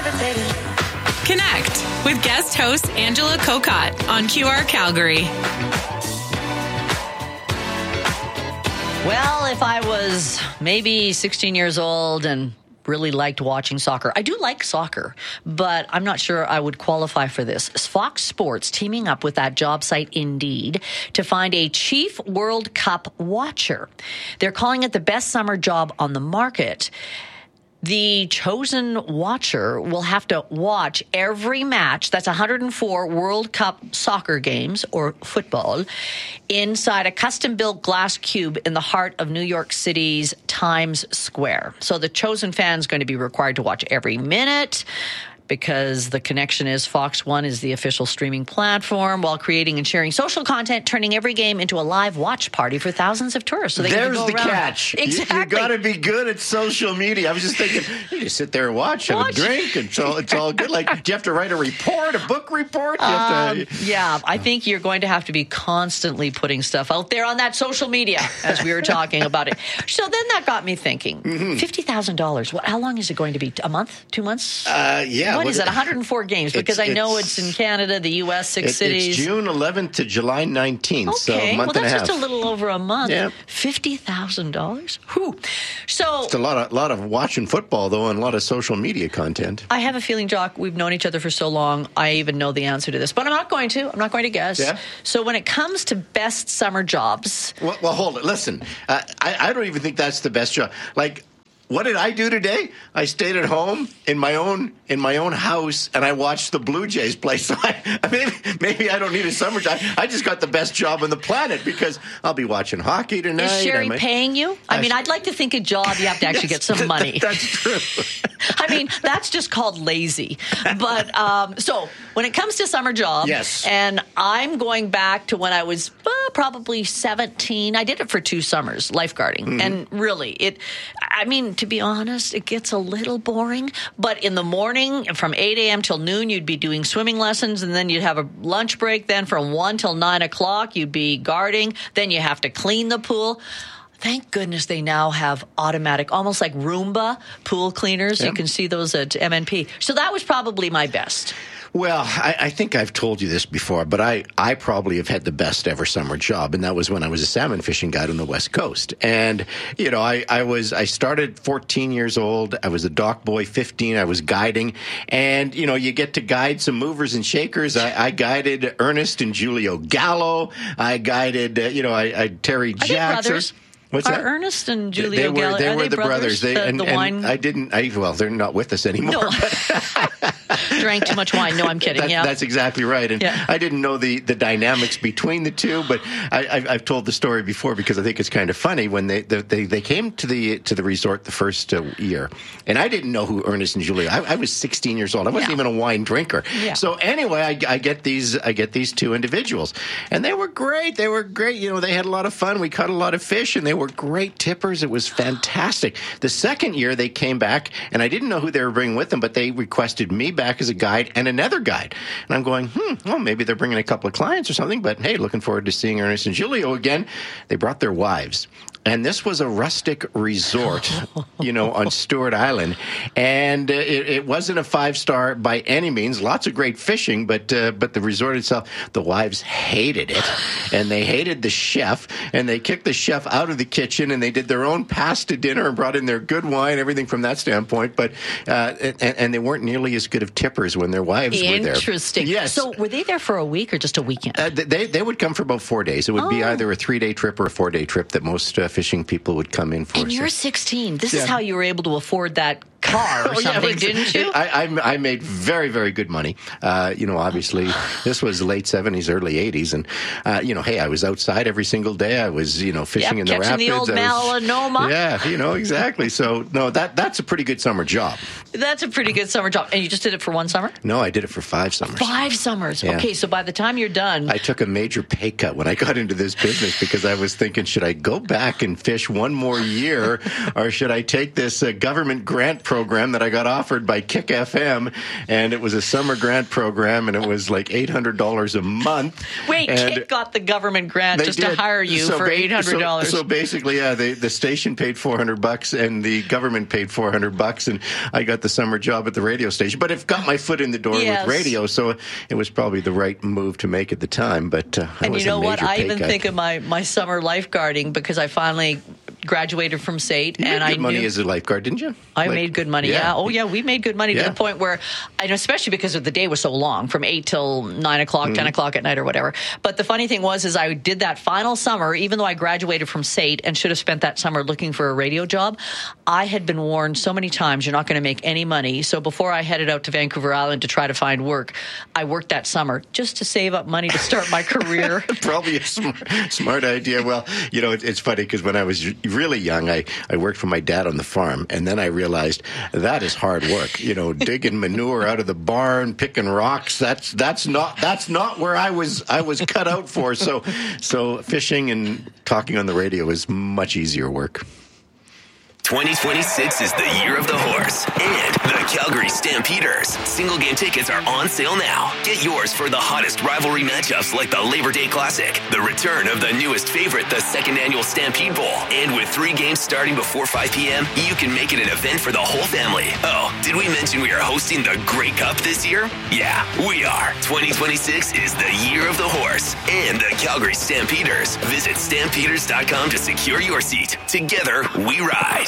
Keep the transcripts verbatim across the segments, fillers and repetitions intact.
Connect with guest host Angela Kokott on Q R Calgary. Well, if I was maybe sixteen years old and really liked watching soccer. I do like soccer, but I'm not sure I would qualify for this. Fox Sports teaming up with that job site Indeed to find a chief World Cup watcher. They're calling it the best summer job on the market. The chosen watcher will have to watch every match, that's one hundred four World Cup soccer games or football, inside a custom-built glass cube in the heart of New York City's Times Square. So the chosen fan is going to be required to watch every minute, because the connection is Fox One is the official streaming platform, while creating and sharing social content, turning every game into a live watch party for thousands of tourists. So they There's can go the around. catch. Exactly. You, you got to be good at social media. I was just thinking, you just sit there and watch, have Watch. a drink, and so it's all good. Like, do you have to write a report, a book report? Do you have Um, to, yeah, I think you're going to have to be constantly putting stuff out there on that social media, as we were talking about it. So then that got me thinking, Mm-hmm. fifty thousand dollars. How long is it going to be? A month? Two months? Uh, yeah. What well, is it? one hundred four games? Because it's- I know it's- it's in Canada, the U S, six It- cities. It's June eleventh to July nineteenth, so Okay, a month well, and a half. that's just a little over a month. Yeah. fifty thousand dollars? Whew. So It's a lot of lot of watching football though, and a lot of social media content. I have a feeling, Jock, we've known each other for so long, I even know the answer to this. But I'm not going to. I'm not going to guess. Yeah. So when it comes to best summer jobs, Well, well hold it. Listen, uh, I, I don't even think that's the best job. Like, what did I do today? I stayed at home in my own in my own house, and I watched the Blue Jays play. So I, maybe maybe I don't need a summer job. I just got the best job on the planet because I'll be watching hockey tonight. is Sherry I might- paying you? I I mean, sh- I'd like to think a job you have to actually Yes, get some that- money. That's true. I mean, that's just called lazy. But um, so when it comes to summer jobs, Yes. and I'm going back to when I was uh, probably seventeen. I did it for two summers, lifeguarding. Mm-hmm. And really, it, I mean, to be honest, it gets a little boring. But in the morning, from eight a.m. till noon, you'd be doing swimming lessons, and then you'd have a lunch break. Then from one till nine o'clock, you'd be guarding. Then you have to clean the pool. Thank goodness they now have automatic, almost like Roomba pool cleaners. Yeah. You can see those at M N P. So that was probably my best. Well, I, I think I've told you this before, but I, I probably have had the best ever summer job, and that was when I was a salmon fishing guide on the West Coast. And, you know, I, I was I started fourteen years old. I was a dock boy, fifteen. I was guiding. And, you know, you get to guide some movers and shakers. I, I guided Ernest and Julio Gallo. I guided, uh, you know, I, I Terry Are they Jackson. brothers? What's Are that? Ernest and They- Julio they were, Gallo, they are were they the brothers. They, the, and, the and wine I didn't. I, well, they're not with us anymore. No. But drank too much wine. No, I'm kidding. That- yeah. That's exactly right. And Yeah. I didn't know the, the dynamics between the two, but I, I've, I've told the story before because I think it's kind of funny. When they they, they came to the to the resort the first uh, year, and I didn't know who Ernest and Julia. I, I was sixteen years old. I wasn't Yeah. even a wine drinker. Yeah. So anyway, I, I get these I get these two individuals, and they were great. They were great. You know, they had a lot of fun. We caught a lot of fish, and they were great tippers. It was fantastic. The second year they came back, and I didn't know who they were bringing with them, but they requested me back as a guide and another guide. And I'm going, hmm, well, maybe they're bringing a couple of clients or something, but hey, looking forward to seeing Ernest and Julio again. They brought their wives. And this was a rustic resort, you know, on Stewart Island. And uh, it, it wasn't a five-star by any means. Lots of great fishing, but uh, but the resort itself, the wives hated it. And they hated the chef. And they kicked the chef out of the kitchen, and they did their own pasta dinner and brought in their good wine, everything from that standpoint. But uh, and, and they weren't nearly as good of tippers when their wives were there. Interesting. Yes. So were they there for a week or just a weekend? Uh, they they would come for about four days. It would be Oh. either a three-day trip or a four-day trip that most uh, fishing people would come in for. And you're So- sixteen. This Yeah. is how you were able to afford that car or Oh, yeah, something, but didn't you? I, I, I made very, very good money. Uh, you know, obviously, this was the late seventies, early eighties. And, uh, you know, hey, I was outside every single day. I was, you know, fishing Yep, in the catching rapids. the old I was- melanoma. Yeah, you know, exactly. So, no, that that's a pretty good summer job. That's a pretty good summer job. And you just did it for one summer? No, I did it for five summers. Five summers. Yeah. Okay, so by the time you're done, I took a major pay cut when I got into this business because I was thinking, should I go back and fish one more year, or should I take this uh, government grant program that I got offered by Kick F M? And it was a summer grant program, and it was like eight hundred dollars a month. wait, and Kit got the government grant they just to did. hire you So for ba- eight hundred dollars. So, so basically, yeah, they, the station paid four hundred bucks, and the government paid four hundred bucks, and I got the summer job at the radio station, but it got my foot in the door Yes. with radio, so it was probably the right move to make at the time. But uh, And was you know a what? major I pay even cut. think of my, my summer lifeguarding because I finally graduated from S A T. You and made I good money knew, as a lifeguard, didn't you? I Like- made good money. Yeah. Oh, yeah. We made good money Yeah. to the point where, and especially because of the day was so long, from eight till nine o'clock, Mm-hmm. ten o'clock at night, or whatever. But the funny thing was, is I did that final summer, even though I graduated from S A T and should have spent that summer looking for a radio job. I had been warned so many times, you're not going to make any money. So before I headed out to Vancouver Island to try to find work, I worked that summer just to save up money to start my career. Probably a smart, smart idea. Well, you know, it, it's funny because when I was really young, I, I worked for my dad on the farm, and then I realized that is hard work. You know, digging manure out of the barn, picking rocks. That's that's not that's not where I was I was cut out for. So so fishing and talking on the radio is much easier work. twenty twenty-six is the year of the horse and the Calgary Stampeders. Single game tickets are on sale now. Get yours for the hottest rivalry matchups like the Labor Day Classic, the return of the newest favorite, the second annual Stampede Bowl. And with three games starting before five p.m., you can make it an event for the whole family. Oh, did we mention we are hosting the Grey Cup this year? Yeah, we are. twenty twenty-six is the year of the horse and the Calgary Stampeders. Visit stampeders dot com to secure your seat. Together, we ride.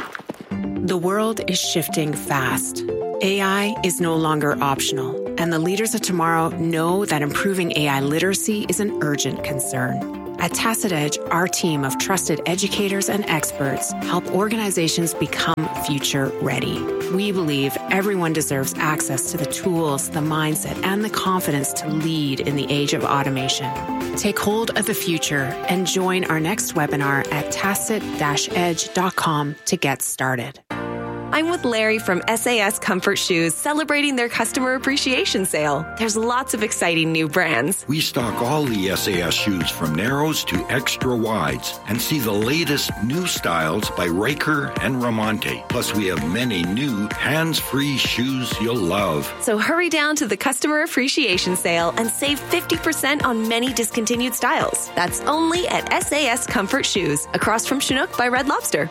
The world is shifting fast. A I is no longer optional, and the leaders of tomorrow know that improving A I literacy is an urgent concern. At Tacit Edge, our team of trusted educators and experts help organizations become future ready. We believe everyone deserves access to the tools, the mindset, and the confidence to lead in the age of automation. Take hold of the future and join our next webinar at tacit dash edge dot com to get started. I'm with Larry from S A S Comfort Shoes, celebrating their customer appreciation sale. There's lots of exciting new brands. We stock all the S A S shoes from narrows to extra wides and see the latest new styles by Riker and Ramonte. Plus, we have many new hands-free shoes you'll love. So hurry down to the customer appreciation sale and save fifty percent on many discontinued styles. That's only at S A S Comfort Shoes, across from Chinook by Red Lobster.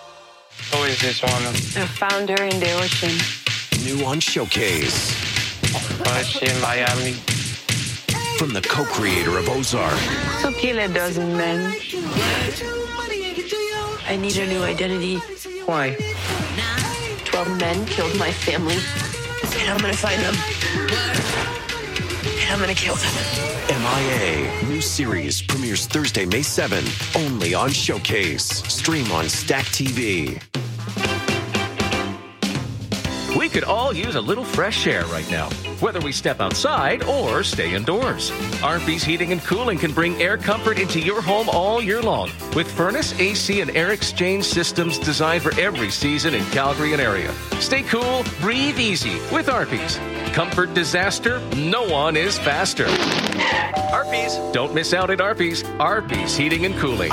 Who is this one? The founder in the ocean. New on Showcase. Oh, is she in Miami? From the co-creator of Ozark. So kill a dozen men. I need a new identity. Why? Twelve men killed my family. And I'm gonna find them. And I'm gonna kill them. M I A. New series premieres Thursday, May seventh. Only on Showcase. Stream on Stack T V. We could all use a little fresh air right now, whether we step outside or stay indoors. Arby's Heating and Cooling can bring air comfort into your home all year long with furnace, A C, and air exchange systems designed for every season in Calgary and area. Stay cool, breathe easy with Arby's. Comfort disaster, no one is faster. Arby's. Don't miss out at Arby's. Arby's Heating and Cooling.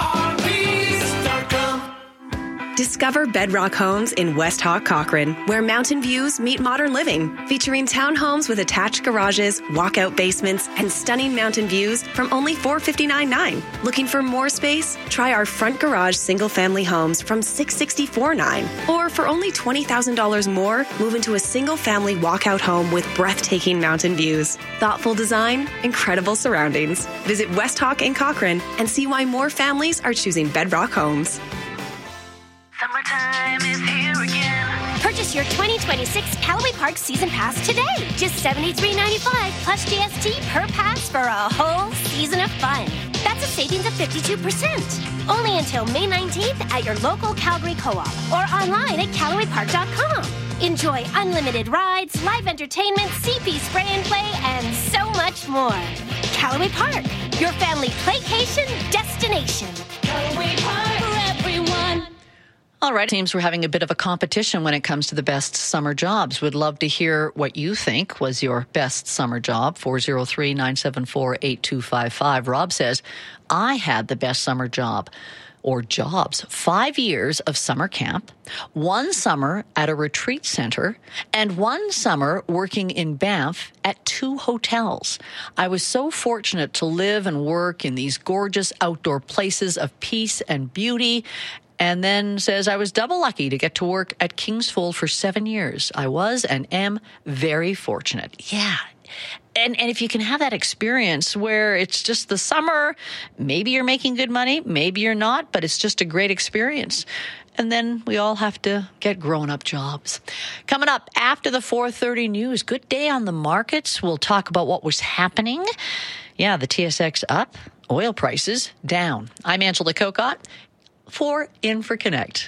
Discover Bedrock Homes in West Hawk, Cochrane, where mountain views meet modern living, featuring townhomes with attached garages, walkout basements, and stunning mountain views from only four hundred fifty-nine dollars and nine cents. Looking for more space? Try our front garage single-family homes from six hundred sixty-four dollars and nine cents. Or for only twenty thousand dollars more, move into a single-family walkout home with breathtaking mountain views. Thoughtful design, incredible surroundings. Visit West Hawk in Cochrane and see why more families are choosing Bedrock Homes. Summertime is here again. Purchase your twenty twenty-six Callaway Park Season Pass today. Just seventy-three dollars and ninety-five cents plus G S T per pass for a whole season of fun. That's a savings of fifty-two percent. Only until May nineteenth at your local Calgary Co-op or online at Callaway Park dot com. Enjoy unlimited rides, live entertainment, C P spray and play, and so much more. Callaway Park, your family playcation destination. Callaway Park for everyone. All right, teams, we're having a bit of a competition when it comes to the best summer jobs. Would love to hear what you think was your best summer job. four oh three, nine seven four, eight two five five. Rob says, I had the best summer job or jobs. Five years of summer camp, one summer at a retreat center, and one summer working in Banff at two hotels. I was so fortunate to live and work in these gorgeous outdoor places of peace and beauty. And then says, I was double lucky to get to work at Kingsfold for seven years. I was and am very fortunate. Yeah. And and if you can have that experience where it's just the summer, maybe you're making good money, maybe you're not, but it's just a great experience. And then we all have to get grown-up jobs. Coming up after the four thirty news, good day on the markets. We'll talk about what was happening. Yeah, the T S X up, oil prices down. I'm Angela Kokott for InfoConnect.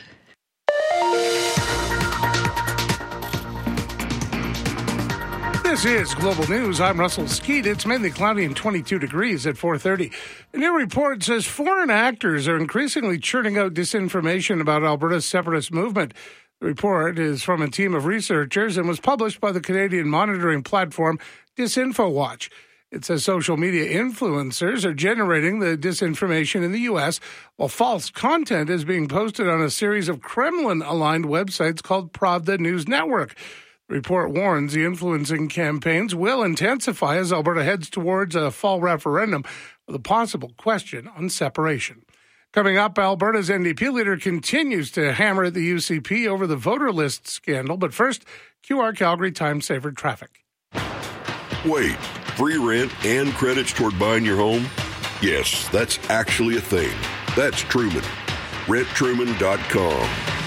This is Global News. I'm Russell Skeet. It's mainly cloudy and twenty-two degrees at four thirty. A new report says foreign actors are increasingly churning out disinformation about Alberta's separatist movement. The report is from a team of researchers and was published by the Canadian monitoring platform DisinfoWatch. It says social media influencers are generating the disinformation in the U S, while false content is being posted on a series of Kremlin-aligned websites called Pravda News Network. The report warns the influencing campaigns will intensify as Alberta heads towards a fall referendum with a possible question on separation. Coming up, Alberta's N D P leader continues to hammer at the U C P over the voter list scandal. But first, Q R Calgary time-saver traffic. Wait, free rent and credits toward buying your home? Yes, that's actually a thing. That's Truman. rent truman dot com.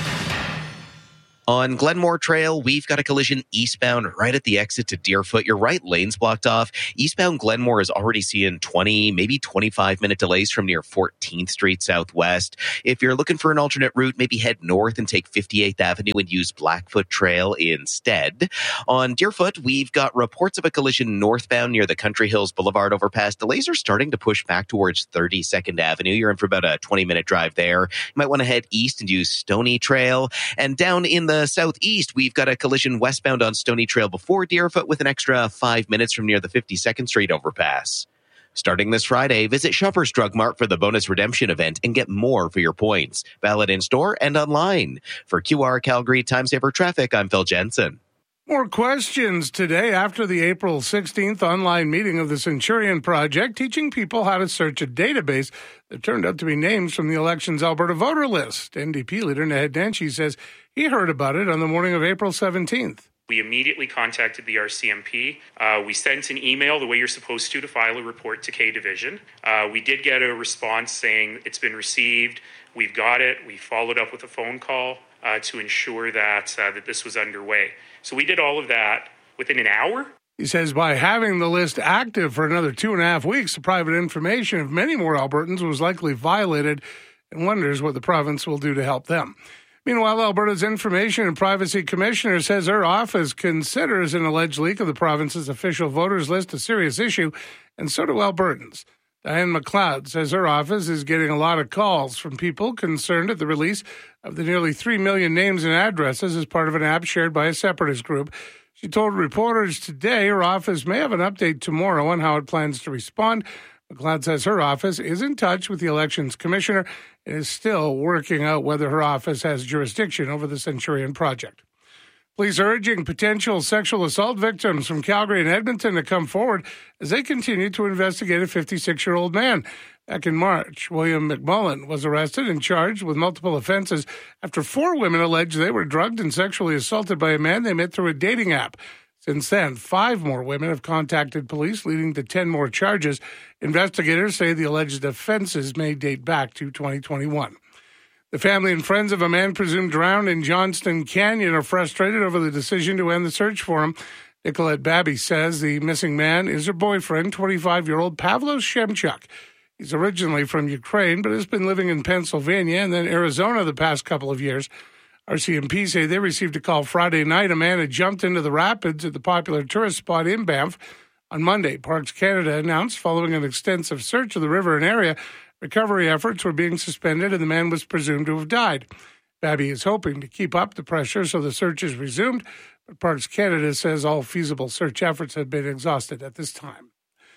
On Glenmore Trail, we've got a collision eastbound right at the exit to Deerfoot. Your right lane's blocked off. Eastbound Glenmore is already seeing twenty, maybe twenty-five minute delays from near fourteenth Street Southwest. If you're looking for an alternate route, maybe head north and take fifty-eighth Avenue and use Blackfoot Trail instead. On Deerfoot, we've got reports of a collision northbound near the Country Hills Boulevard overpass. Delays are starting to push back towards thirty-second Avenue. You're in for about a twenty minute drive there. You might want to head east and use Stony Trail. And down in the The southeast, we've got a collision westbound on Stony Trail before Deerfoot with an extra five minutes from near the fifty-second Street overpass. Starting this Friday, visit Shoppers Drug Mart for the bonus redemption event and get more for your points. Valid in-store and online. For Q R Calgary Time Saver Traffic, I'm Phil Jensen. More questions today after the April sixteenth online meeting of the Centurion Project, teaching people how to search a database that turned out to be names from the election's Alberta voter list. N D P leader Naheed Nenshi says he heard about it on the morning of April seventeenth. We immediately contacted the R C M P. Uh, we sent an email the way you're supposed to to file a report to K Division. Uh, we did get a response saying it's been received. We've got it. We followed up with a phone call uh, to ensure that uh, that this was underway. So we did all of that within an hour. He says by having the list active for another two and a half weeks, the private information of many more Albertans was likely violated, and wonders what the province will do to help them. Meanwhile, Alberta's Information and Privacy Commissioner says her office considers an alleged leak of the province's official voters list a serious issue, and so do Albertans. Diane McLeod says her office is getting a lot of calls from people concerned at the release of the nearly three million names and addresses as part of an app shared by a separatist group. She told reporters today her office may have an update tomorrow on how it plans to respond. McLeod says her office is in touch with the Elections Commissioner and is still working out whether her office has jurisdiction over the Centurion Project. Police are urging potential sexual assault victims from Calgary and Edmonton to come forward as they continue to investigate a fifty-six-year-old man. Back in March, William McMullen was arrested and charged with multiple offenses after four women alleged they were drugged and sexually assaulted by a man they met through a dating app. Since then, five more women have contacted police, leading to ten more charges. Investigators say the alleged offenses may date back to twenty twenty-one. The family and friends of a man presumed drowned in Johnston Canyon are frustrated over the decision to end the search for him. Nicolette Babby says the missing man is her boyfriend, twenty-five-year-old Pavlos Shemchuk. He's originally from Ukraine, but has been living in Pennsylvania and then Arizona the past couple of years. R C M P say they received a call Friday night. A man had jumped into the rapids at the popular tourist spot in Banff. On Monday, Parks Canada announced following an extensive search of the river and area, recovery efforts were being suspended and the man was presumed to have died. Babby is hoping to keep up the pressure so the search is resumed, but Parks Canada says all feasible search efforts have been exhausted at this time.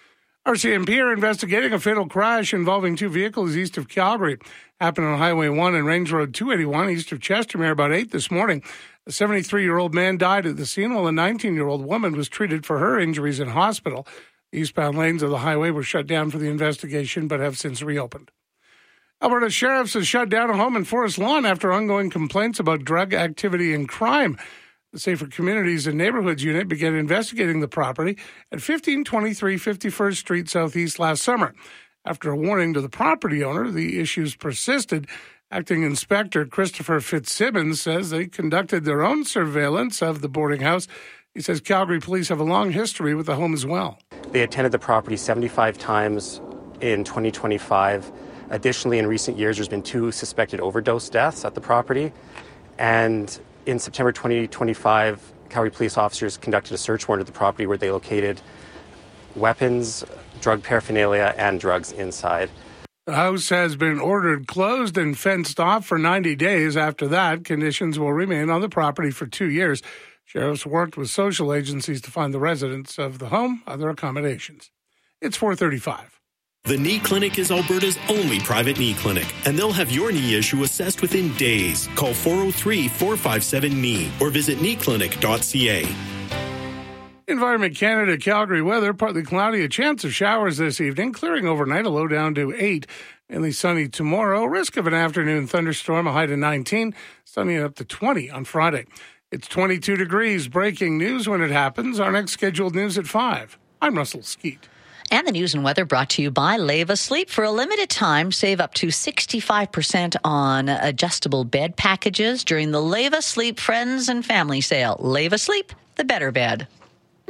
R C M P are investigating a fatal crash involving two vehicles east of Calgary. Happened on Highway one and Range Road two eighty-one east of Chestermere about eight this morning. A seventy-three-year-old man died at the scene while a nineteen-year-old woman was treated for her injuries in hospital. The eastbound lanes of the highway were shut down for the investigation but have since reopened. Alberta sheriffs have shut down a home in Forest Lawn after ongoing complaints about drug activity and crime. The Safer Communities and Neighborhoods Unit began investigating the property at fifteen twenty-three fifty-first Street Southeast last summer. After a warning to the property owner, the issues persisted. Acting Inspector Christopher Fitzsimmons says they conducted their own surveillance of the boarding house. He says Calgary police have a long history with the home as well. They attended the property seventy-five times in twenty twenty-five. Additionally, in recent years, there's been two suspected overdose deaths at the property. And in September twenty twenty-five, Calgary police officers conducted a search warrant at the property where they located weapons, drug paraphernalia, and drugs inside. The house has been ordered closed and fenced off for ninety days. After that, conditions will remain on the property for two years. Sheriffs worked with social agencies to find the residents of the home other accommodations. It's four thirty-five. The Knee Clinic is Alberta's only private knee clinic, and they'll have your knee issue assessed within days. Call four oh three, four five seven, K N E E or visit knee clinic dot c a. Environment Canada Calgary weather, partly cloudy, a chance of showers this evening, clearing overnight, a low down to eight. Mainly sunny tomorrow, risk of an afternoon thunderstorm, a high to nineteen, sunny up to twenty on Friday. It's twenty-two degrees. Breaking news when it happens. Our next scheduled news at five. I'm Russell Skeet. And the news and weather brought to you by Leva Sleep. For a limited time, save up to sixty-five percent on adjustable bed packages during the Leva Sleep Friends and Family Sale. Leva Sleep, the better bed.